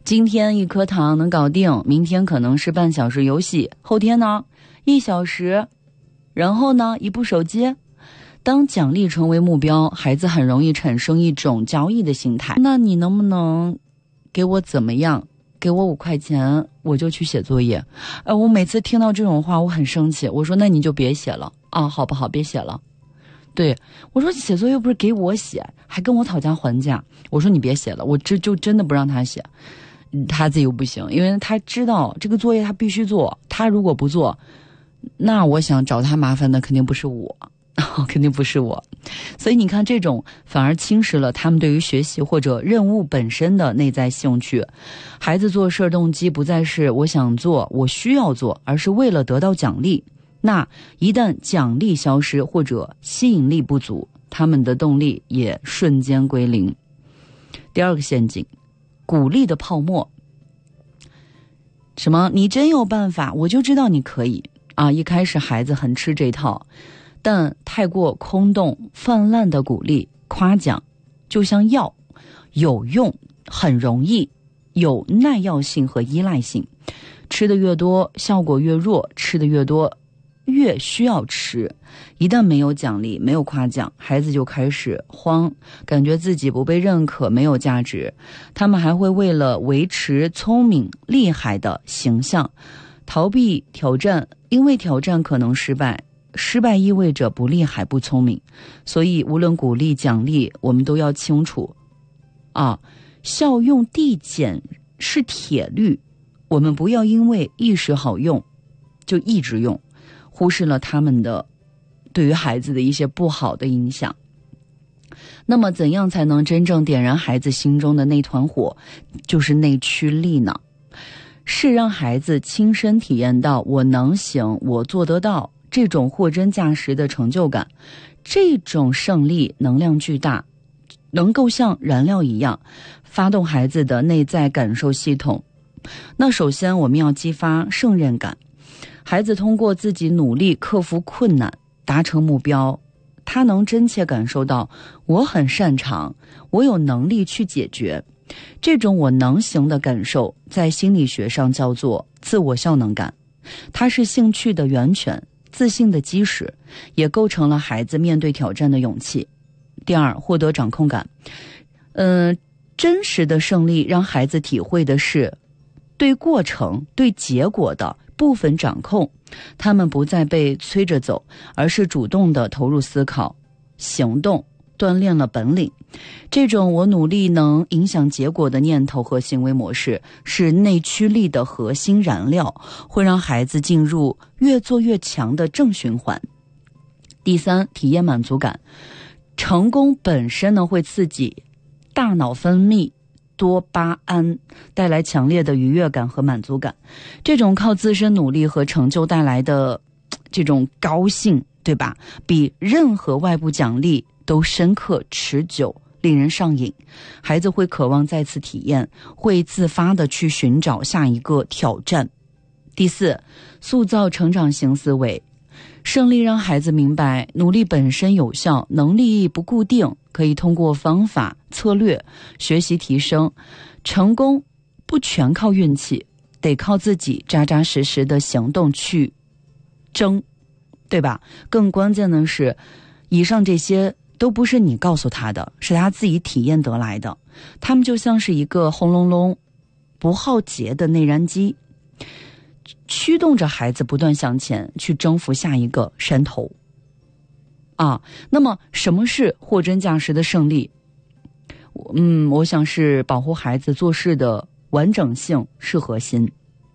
今天1颗糖能搞定，明天可能是半小时游戏，后天呢1小时，然后呢一部手机。当奖励成为目标，孩子很容易产生一种交易的心态。那你能不能给我怎么样？给我5块钱，我就去写作业。我每次听到这种话，我很生气。我说那你就别写了啊，好不好？别写了。对，我说写作业不是给我写，还跟我讨价还价。我说你别写了，我这就真的不让他写。他自己又不行，因为他知道这个作业他必须做，他如果不做，那我想找他麻烦的肯定不是我。肯定不是我。所以你看，这种反而侵蚀了他们对于学习或者任务本身的内在兴趣。孩子做事动机不再是我想做我需要做，而是为了得到奖励。那一旦奖励消失或者吸引力不足，他们的动力也瞬间归零。第二个陷阱，鼓励的泡沫。什么你真有办法，我就知道你可以啊！一开始孩子很吃这套，但太过空洞泛滥的鼓励夸奖就像药，有用，很容易，有耐药性和依赖性，吃的越多效果越弱，吃的越多越需要吃。一旦没有奖励，没有夸奖，孩子就开始慌，感觉自己不被认可，没有价值。他们还会为了维持聪明厉害的形象逃避挑战，因为挑战可能失败，失败意味着不厉害不聪明。所以无论鼓励奖励，我们都要清楚效用递减是铁律，我们不要因为一时好用就一直用，忽视了他们的对于孩子的一些不好的影响。那么怎样才能真正点燃孩子心中的那团火，就是内驱力呢？是让孩子亲身体验到我能行，我做得到，这种货真价实的成就感。这种胜利能量巨大，能够像燃料一样发动孩子的内在感受系统。那首先我们要激发胜任感，孩子通过自己努力克服困难达成目标，他能真切感受到我很擅长，我有能力去解决。这种我能行的感受在心理学上叫做自我效能感，它是兴趣的源泉，自信的基石，也构成了孩子面对挑战的勇气。第二，获得掌控感。真实的胜利让孩子体会的是对过程对结果的部分掌控，他们不再被催着走，而是主动地投入思考行动，锻炼了本领。这种我努力能影响结果的念头和行为模式是内驱力的核心燃料，会让孩子进入越做越强的正循环。第三，体验满足感。成功本身呢会刺激大脑分泌多巴胺，带来强烈的愉悦感和满足感。这种靠自身努力和成就带来的这种高兴，对吧？比任何外部奖励都深刻持久，令人上瘾。孩子会渴望再次体验，会自发地去寻找下一个挑战。第四，塑造成长型思维。胜利让孩子明白努力本身有效，能力不固定，可以通过方法策略学习提升。成功不全靠运气，得靠自己扎扎实实的行动去争，对吧？更关键的是，以上这些都不是你告诉他的，是他自己体验得来的。他们就像是一个轰隆隆不耗竭的内燃机，驱动着孩子不断向前，去征服下一个山头。那么什么是货真价实的胜利？我想是保护孩子做事的完整性是核心。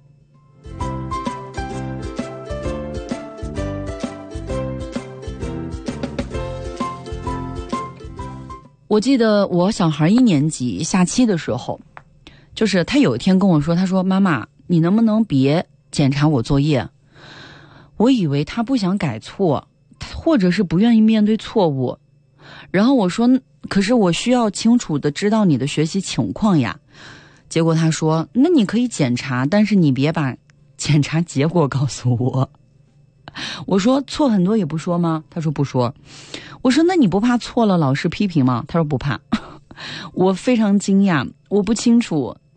我记得我小孩1年级下期的时候，就是他有一天跟我说，他说妈妈，你能不能别检查我作业？我以为他不想改错，或者是不愿意面对错误。然后我说，可是我需要清楚的知道你的学习情况呀。结果他说，那你可以检查，但是你别把检查结果告诉我。我说错很多也不说吗？他说不说。我说那你不怕错了老师批评吗？他说不怕。我非常惊讶，我不清楚